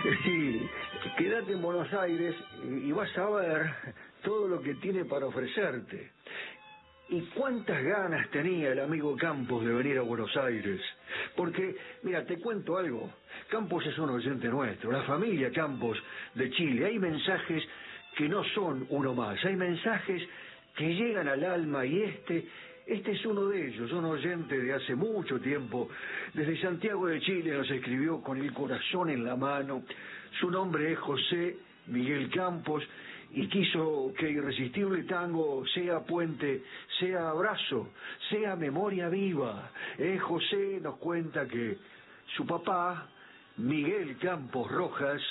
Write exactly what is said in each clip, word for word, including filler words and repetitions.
Sí, quédate en Buenos Aires y vas a ver todo lo que tiene para ofrecerte. Y cuántas ganas tenía el amigo Campos de venir a Buenos Aires. Porque, mira, te cuento algo. Campos es un oyente nuestro, la familia Campos de Chile. Hay mensajes que no son uno más, hay mensajes que llegan al alma y este, este es uno de ellos, un oyente de hace mucho tiempo. Desde Santiago de Chile nos escribió con el corazón en la mano. Su nombre es José Miguel Campos y quiso que Irresistible Tango sea puente, sea abrazo, sea memoria viva. Eh, José nos cuenta que su papá, Miguel Campos Rojas,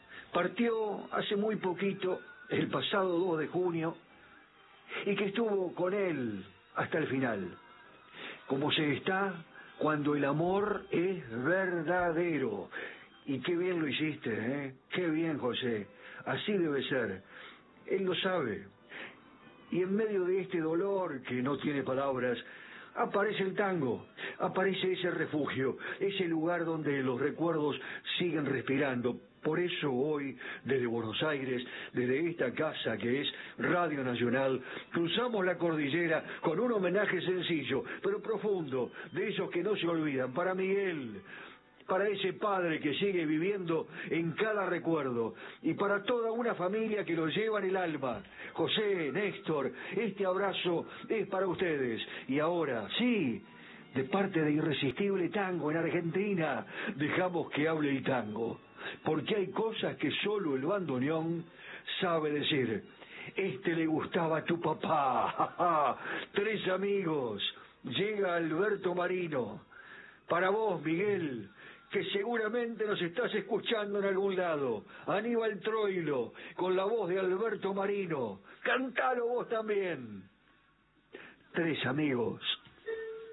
partió hace muy poquito, el pasado dos de junio, y que estuvo con él hasta el final. Como se está cuando el amor es verdadero. Y qué bien lo hiciste, ¿eh? Qué bien, José. Así debe ser. Él lo sabe. Y en medio de este dolor que no tiene palabras, aparece el tango, aparece ese refugio, ese lugar donde los recuerdos siguen respirando. Por eso hoy, desde Buenos Aires, desde esta casa que es Radio Nacional, cruzamos la cordillera con un homenaje sencillo, pero profundo, de esos que no se olvidan, para Miguel, para ese padre que sigue viviendo en cada recuerdo, y para toda una familia que lo lleva en el alma. José, Néstor, este abrazo es para ustedes. Y ahora, sí, de parte de Irresistible Tango en Argentina, dejamos que hable el tango, porque hay cosas que solo el bandoneón sabe decir. Este le gustaba a tu papá. Tres amigos. Llega Alberto Marino. Para vos, Miguel, que seguramente nos estás escuchando en algún lado. Aníbal Troilo, con la voz de Alberto Marino. Cantalo vos también. Tres amigos.